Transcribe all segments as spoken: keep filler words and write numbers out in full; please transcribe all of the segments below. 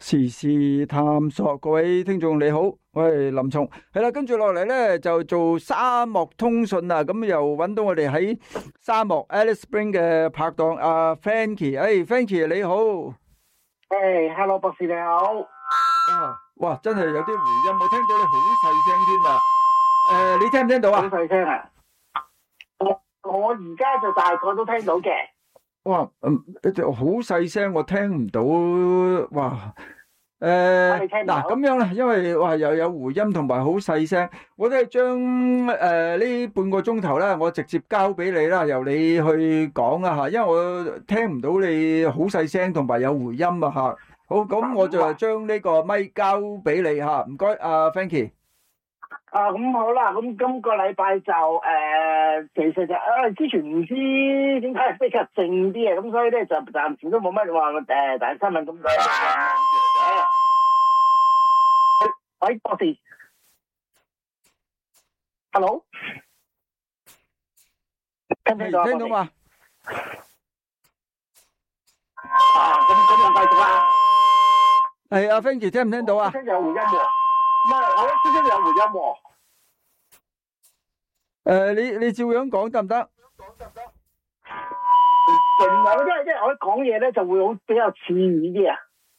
時事探索，各位聽眾你好，我係林松，係啦，跟住落嚟咧就做沙漠通訊啊，咁又揾到我哋喺沙漠 Alice Spring 嘅拍檔阿 Frankie，誒 Frankie 你好， 誒，Hello 博士你好， 啊，哇，真係有啲回音，我聽到你好細聲添啊，誒，你聽唔聽到啊？ 好細聲啊，我我而家就大概都聽到嘅。 哇，嗯，好細聲，我聽唔到，哇，誒，嗱咁樣啦，因為哇又有回音同埋好細聲，我都係將誒呢半個鐘頭咧，我直接交俾你啦，由你去講啊吓，因為我聽唔到你好細聲同埋有回音啊吓，好，咁我就將呢個咪交俾你吓，唔該，阿 Frankie。 啊，咁好啦，咁今個禮拜就誒、呃，其實就誒之前唔知點解比較靜啲嘅，咁所以咧就暫時都冇乜話誒大新聞咁多嘅。喂，博士 ，Hello， 聽唔聽到啊？ 聽到嘛？ 啊，咁咁就繼續啦。 係阿 Frankie 聽唔聽到啊？ 聽有回音喎。唔係，我一聽聽有回音喎。 誒，你你照樣講得唔得？ 盡量，因為因為我一講嘢咧就會好比較刺耳啲啊。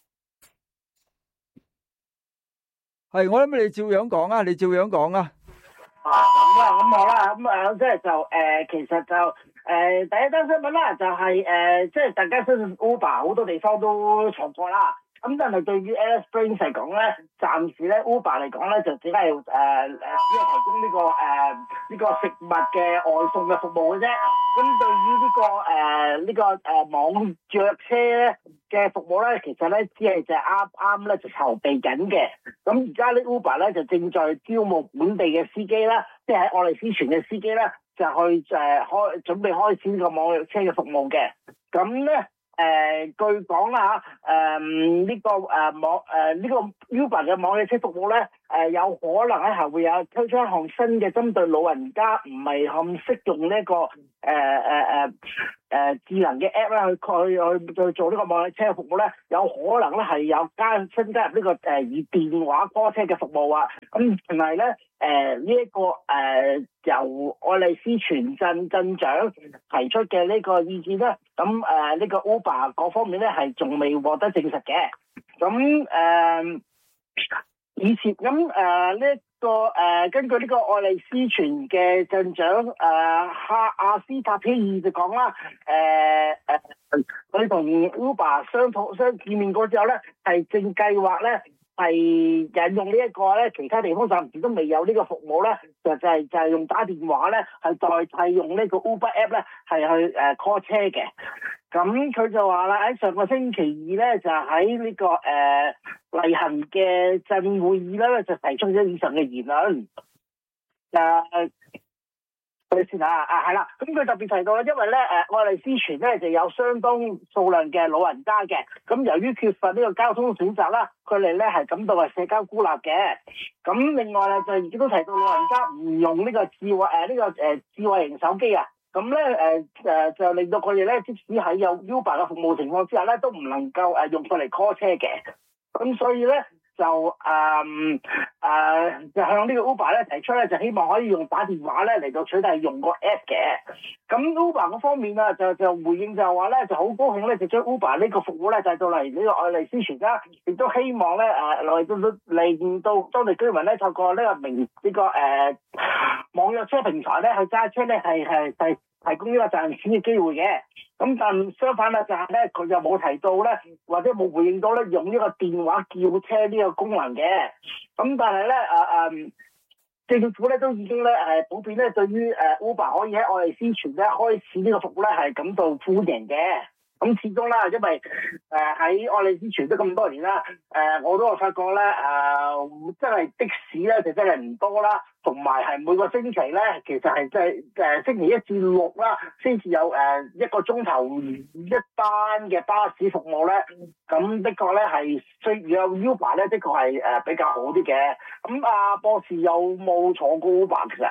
係，我諗你照樣講啊，你照樣講啊。 啊，咁啊，咁好啦，咁啊，即係就誒、呃，其實就誒、呃，第一單新聞啦，就係、是、誒、呃，即係大家相信 Uber 好多地方都錯過啦。咁但係對於 Alice Springs 嚟講咧，暫時咧 Uber 嚟講咧就只係誒誒，只係提供呢、這個誒呢、呃這個食物嘅外送嘅服務嘅啫。咁對於呢、這個誒呢、呃這個誒、呃、網約車咧嘅服務咧，其實咧只係就係啱啱咧就籌備緊嘅。咁而家呢 Uber 咧就正在招募本地嘅司機啦，即係喺愛麗絲泉嘅司機啦，就去誒開準備開始呢個網約車嘅服務嘅。咁咧。誒、呃，據講啦嚇，誒、呃、呢、這個誒、呃、網誒呢、呃這個 Uber 嘅網約車服務咧，誒、呃、有可能咧係會有推出一項新嘅針對老人家唔係咁識用呢、這個誒誒誒誒智能嘅 app 咧，去去去做呢個網約車嘅服務咧，有可能咧係有加新加入呢、這個誒、呃、以電話 call 車嘅服務啊。咁但係咧誒呢一、呃這個誒、呃、由愛麗絲泉鎮鎮長提出嘅呢個意見咧，咁誒呢個 Uber 嗰方面咧係仲未獲得證實嘅。咁誒、呃、以前咁誒呢一個誒、呃、根據呢個愛麗絲泉嘅鎮長誒哈阿斯塔希爾就講啦，誒誒佢同 Uber 商討相見面過之後咧，係正計劃咧。係引用呢一個咧，其他地方暫時都未有呢個服務咧，就就係就係用打電話咧，係代替用呢個 Uber App 咧，係去誒 call 車嘅。咁佢就話啦，喺上個星期二咧，就喺呢、這個誒例行嘅鎮會議咧，就提出咗以上嘅言論。誒，睇先啊，啊係啦，咁佢特別提到咧，因為咧誒愛麗絲泉咧就有相當數量嘅老人家嘅，咁由於缺乏呢個交通選擇啦，佢哋咧係感到係社交孤立嘅。咁另外咧就亦都提到老人家唔用呢個智慧誒呢、呃這個誒、呃、智慧型手機啊，咁咧誒誒就令到佢哋咧即使喺有 Uber 嘅服務情況之下咧，都唔能夠誒用佢嚟 call 車嘅。咁所以咧。就誒誒、嗯呃、就向呢個 Uber 咧提出咧，就希望可以用打電話咧嚟到取代用個 app 嘅。咁 Uber 嗰方面啊，就就回應就話咧，就好高興咧，就將 Uber 呢個服務咧帶到嚟呢個愛麗絲泉啦，亦都希望咧誒嚟到令到當地居民咧透過呢個名呢、這個誒、呃、網約車平台咧去揸車咧係係係提供呢個賺錢嘅機會嘅。咁但相反啦，就係咧佢就冇提到咧，或者冇回應到咧用呢個電話叫車呢個功能嘅。咁但係咧誒誒，政府咧都已經咧誒普遍咧對於誒 Uber 可以喺愛麗絲泉咧開始呢個服務咧係感到歡迎嘅。咁始終啦，因為誒喺愛麗絲泉都咁多年啦，誒、呃、我都係發覺咧誒、呃、真係的士咧就真係唔多啦，同埋係每個星期咧其實係即係誒星期一至六啦，先至有誒、呃、一個鐘頭一班嘅巴士服務咧。咁的確咧係需要有 Uber 咧，的確係誒比較好啲嘅。咁阿、啊、博士有冇坐過 Uber 其實？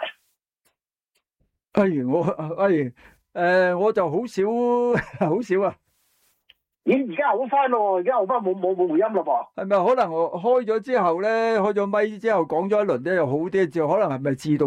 哎，我哎。誒、呃，我就好少，好少啊。 咦，而家好翻咯，而家好翻，冇冇冇回音咯噃。 係咪可能我開咗之後咧，開咗咪之後講咗一輪咧又好啲，就可能係咪自動